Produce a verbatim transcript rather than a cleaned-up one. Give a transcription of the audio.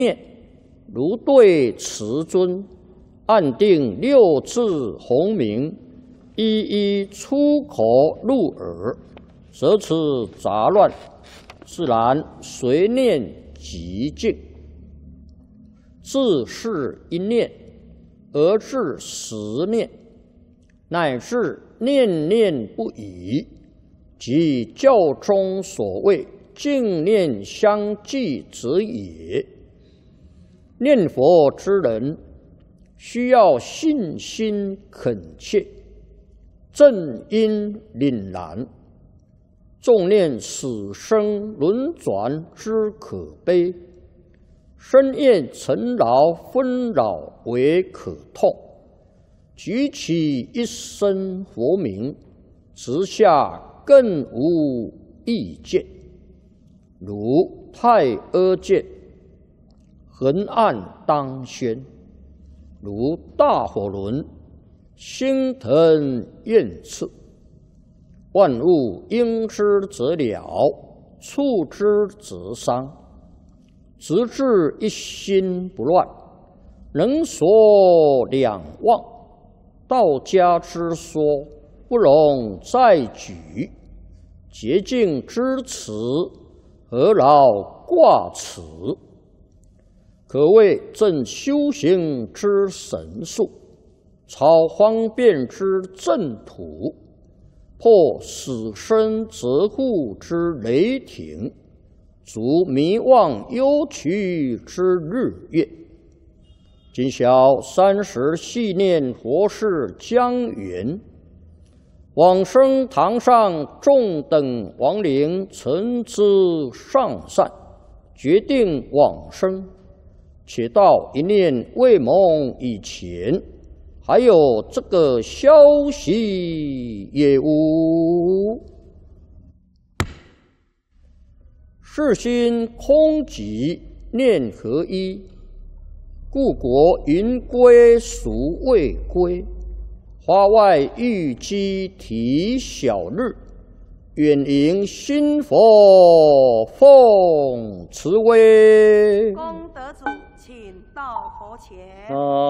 念，如对慈尊，按定六字洪名，一一出口入耳，则此杂乱，自然随念即静。自是一念，而至十念，乃至念念不已，即教中所谓静念相继者也。念佛之人，需要信心恳切，正因凛然，纵念死生轮转之可悲，深厌尘劳纷扰为可痛，举起一声佛名，直下更无意见，如太阿剑，横按当先，如大火轮，星腾焰炽。万物应之则了，触之则伤，直至一心不乱，能所两忘。道家之说，不容再举。洁净之词，何劳挂齿？可谓正修行之神术，超方便之正途，破死生责护之雷霆，足迷妄忧屈之日月。今晓三十系念佛事将圆，往生堂上众等亡灵诚知上善，决定往生。且到一念未蒙以前，还有这个消息也无。世心空寂，念合一，故国云归孰未归？花外玉鸡啼小日，远迎新佛奉慈威。 功德主，请到佛前。 啊